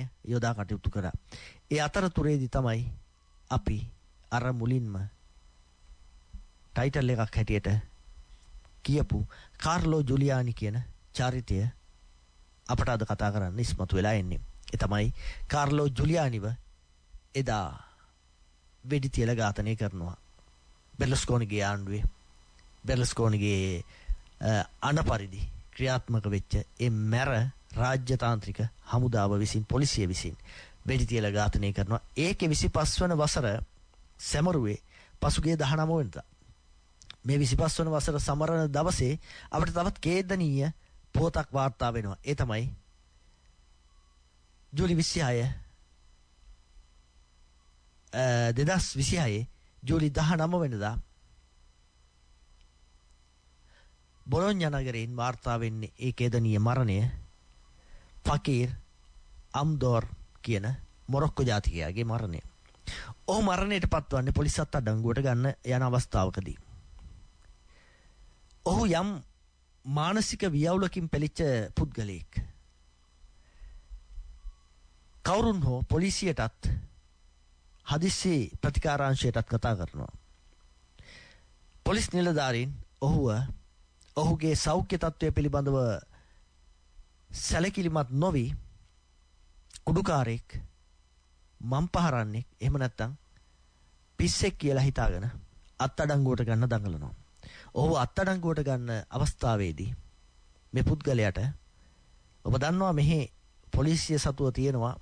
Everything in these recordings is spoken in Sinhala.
යොදා කටයුතු කරා. ඒ අතරතුරේදී තමයි අපි අර මුලින්ම ටයිටල් එකක් හැටියට කියපු කාර්ලෝ ජුලියානි කියන චරිතය අපට අද කතා කරන්න ඉස්මතු වෙලා එන්නේ. ඒ තමයි කාර්ලෝ ජුලියානිව එදා වෙඩි තියලා ඝාතනය කරනවා. බෙර්ලස්කෝනිගේ ආණ්ඩුවේ බෙර්ලස්කෝනිගේ අනපරිදි ක්‍රියාත්මක වෙච්ච ඒ මැර රාජ්‍යතාන්ත්‍රික හමුදාව විසින් පොලිසිය විසින් වෙඩි තියලා ඝාතනය කරනවා. ඒකේ 25 වන වසර සැමරුවේ පසුගිය 19 වෙනිදා. මේ 25 වන වසර සමරන දවසේ අපිට තවත් ඛේදනීය පොතක් වාර්තා වෙනවා. ඒ තමයි ජූලි 26 2026 ජූලි 19 වෙනිදා බොලොඤ්ඤා නගරයෙන් වාර්තා වෙන්නේ ඒ ඛේදනීය මරණය ෆකීර් අම්දෝර් කියන මොරොක්කෝ ජාතිකයාගේ මරණය. ඔහු මරණයට පත්වන්නේ පොලිස් අත්අඩංගුවට ගන්න යන අවස්ථාවකදී. ඔහු යම් මානසික වියවුලකින් පෙළෙච්ච පුද්ගලයෙක්. කවුරුන් හෝ පොලිසියටත් හදිස්සි ප්‍රතිකාරාංශයටත් කතා කරනවා. පොලිස් නිලධාරීන් ඔහුගේ සෞඛ්‍ය තත්ත්වය පිළිබඳව සැලකිලිමත් නොවි කුඩුකාරයෙක් මම්පහරන්නෙක් එහෙම නැත්නම් පිස්සෙක් කියලා හිතාගෙන අත්අඩංගුවට ගන්න දඟලනවා. ඔහු අත්අඩංගුවට ගන්න අවස්ථාවේදී මේ පුද්ගලයාට ඔබ දන්නවා මෙහි පොලිසිය සතුව තියෙනවා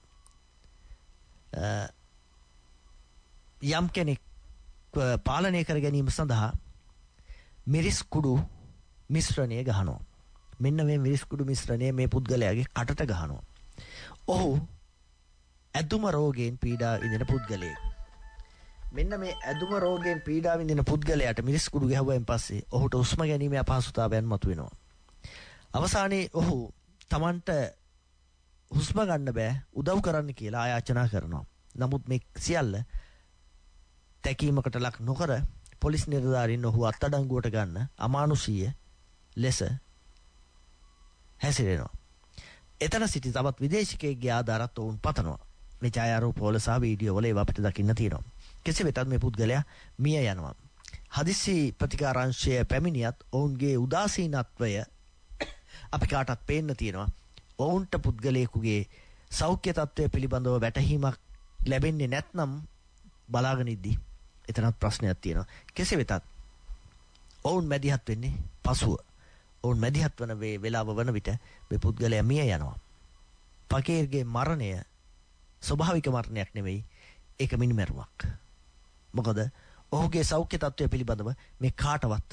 යම් කෙනෙක් පාලනය කර ගැනීම සඳහා මිරිස් කුඩු මිශ්‍රණය ගහනවා. මෙන්න මේ මිරිස් කුඩු මිශ්‍රණය මේ පුද්ගලයාගේ කටට ගහනවා. ඔහු ඇදුම රෝගයෙන් පීඩා විඳින පුද්ගලයෙක්. මෙන්න මේ ඇදුම රෝගයෙන් පීඩා විඳින පුද්ගලයාට මිරිස් කුඩු ගැහුවෙන් පස්සේ ඔහුට හුස්ම ගැනීමේ අපහසුතාවයන් මතුවෙනවා. අවසානයේ ඔහු Tamanට හුස්ම ගන්න බෑ උදව් කරන්න කියලා ආයාචනා කරනවා. නමුත් මේ සියල්ල තැකීමකට ලක් නොකර පොලිස් නිලධාරීන් ඔහු අත්අඩංගුවට ගන්න අමානුෂීය ලෙස හැසිරෙනවා. එතන සිටි තවත් විදේශිකයෙක්ගේ ආධාරත් ඔවුන් පතනවා. මේ ඡායාරූපවල සහ වීඩියෝවල ඒවා අපිට දකින්න තියෙනවා. කෙසේ වෙතත් මේ පුද්ගලයා මිය යනවා. හදිසි ප්‍රතිකාරාංශය පැමිණියත් ඔවුන්ගේ උදාසීනත්වය අපි කාටත් පේන්න තියෙනවා. ඔවුන්ට පුද්ගලයෙකුගේ සෞඛ්‍ය තත්ත්වය පිළිබඳව වැටහීමක් ලැබෙන්නේ නැත්නම් බලාගෙන ඉද්දී එතනත් ප්‍රශ්නයක් තියෙනවා. කෙසේ වෙතත් ඔවුන් මැදිහත් වෙන්නේ පසුව. ඔවුන් මැදිහත් වන වේලාව වන විට මේ පුද්ගලයා මිය යනවා. ෆකීර්ගේ මරණය ස්වභාවික මරණයක් නෙවෙයි. ඒක මිනිමරුවක්. මොකද ඔහුගේ සෞඛ්‍ය තත්ත්වය පිළිබඳව මේ කාටවත්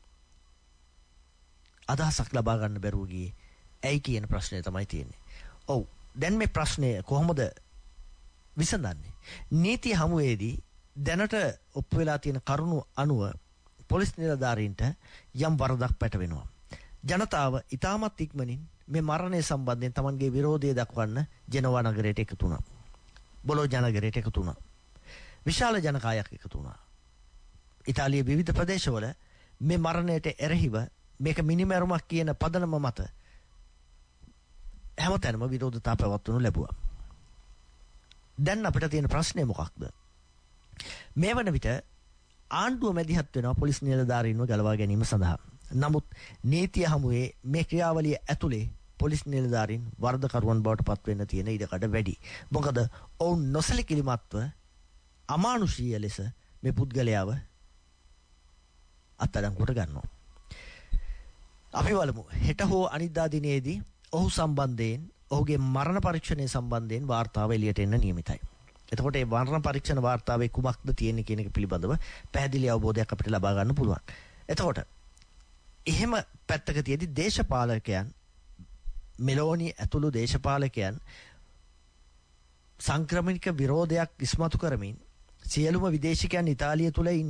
අදහසක් ලබා ගන්න බැරුව ගියේ ඇයි කියන ප්‍රශ්නය තමයි තියෙන්නේ. ඔව් දැන් මේ ප්‍රශ්නය කොහොමද විසඳන්නේ? නීති හමුවේදී දැනට ඔප්පු වෙලා තියෙන කරුණු අනුව පොලිස් නිලධාරීන්ට යම් වරදක් පැටවෙනවා. ජනතාව ඉතාමත් ඉක්මනින් මේ මරණය සම්බන්ධයෙන් තමන්ගේ විරෝධය දක්වන්න ජෙනෝවා නගරයට එකතු වුණා. බොලොඤ්ඤා නගරයට එකතු වුණා. විශාල ජනකායක් එකතු වුණා. ඉතාලියේ විවිධ ප්‍රදේශවල මේ මරණයට එරෙහිව මේක මිනිමරුමක් කියන පදනම මත හැමතැනම විරෝධතා පැවැත්වනු ලැබුවා. දැන් අපිට තියෙන ප්‍රශ්නේ මොකක්ද? මේ වන විට ආණ්ඩුව මැදිහත් වෙනවා පොලිස් නිලධාරීන්ව ගලවා ගැනීම සඳහා. නමුත් නීතිය හමුවේ මේ ක්‍රියාවලිය ඇතුලේ පොලිස් නිලධාරීන් වරදකරුවන් බවට පත් වෙන්න තියෙන ඉඩකඩ වැඩි. මොකද ඔවුන් නොසලකිලිමත්ව අමානුෂීය ලෙස මේ පුද්ගලයාව අත්අඩංගුවට ගන්නවා. අපි බලමු හෙට හෝ අනිද්දා දිනේදී ඔහු සම්බන්ධයෙන් ඔහුගේ මරණ පරීක්ෂණය සම්බන්ධයෙන් වාර්තාව එළියට එන්න නියමිතයි. එතකොට මේ මරණ පරීක්ෂණ වාර්තාවේ කුමක්ද තියෙන්නේ කියන එක පිළිබඳව පැහැදිලි අවබෝධයක් අපිට ලබා ගන්න පුළුවන්. එතකොට එහෙම පැත්තක තියදී දේශපාලකයන් මෙලෝනි ඇතුළු දේශපාලකයන් සංක්‍රමණික විරෝධයක් ඉස්මතු කරමින් සියලුම විදේශිකයන් ඉතාලිය තුල ඉන්න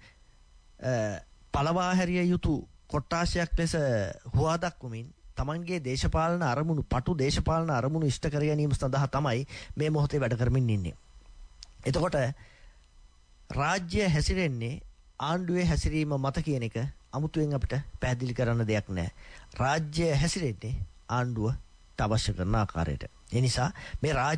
පළවා හැරිය යුතු කොට්ටාශයක් ලෙස හුවා දක්වමින් තමන්ගේ දේශපාලන අරමුණු පටු දේශපාලන අරමුණු ඉෂ්ට කර ගැනීම සඳහා තමයි මේ මොහොතේ වැඩ කරමින් ඉන්නේ. එතකොට රාජ්‍ය හැසිරෙන්නේ ආණ්ඩුවේ හැසිරීම මත කියන එක අමුතුවෙන් අපිට පැහැදිලි කරන්න දෙයක් නැහැ. රාජ්‍ය හැසිරෙන්නේ ආණ්ඩුවට අවශ්‍ය කරන ආකාරයට. ඒ නිසා මේ